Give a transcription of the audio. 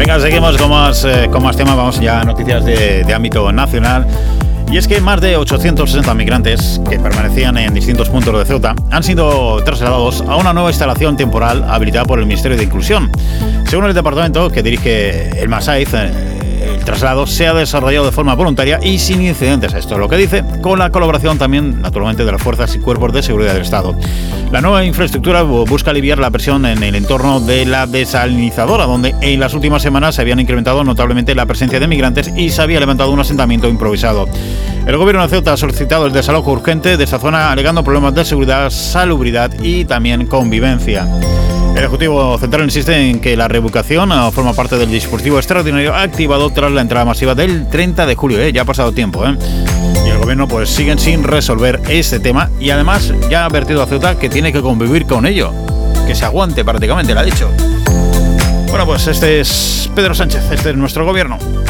Venga, seguimos con más temas. Vamos ya a noticias de ámbito nacional. Y es que más de 860 migrantes que permanecían en distintos puntos de Ceuta han sido trasladados a una nueva instalación temporal habilitada por el Ministerio de Inclusión. Según el departamento que dirige el Masaiz, el traslado se ha desarrollado de forma voluntaria y sin incidentes. Esto es lo que dice, con la colaboración también, naturalmente, de las fuerzas y cuerpos de seguridad del Estado. La nueva infraestructura busca aliviar la presión en el entorno de la desalinizadora, donde en las últimas semanas se habían incrementado notablemente la presencia de migrantes y se había levantado un asentamiento improvisado. El gobierno de Ceuta ha solicitado el desalojo urgente de esta zona, alegando problemas de seguridad, salubridad y también convivencia. El Ejecutivo Central insiste en que la reubicación forma parte del dispositivo extraordinario activado tras la entrada masiva del 30 de julio. Ya ha pasado tiempo, Y el gobierno pues siguen sin resolver este tema y además ya ha advertido a Ceuta que tiene que convivir con ello. Que se aguante prácticamente, lo ha dicho. Bueno, pues este es Pedro Sánchez, este es nuestro gobierno.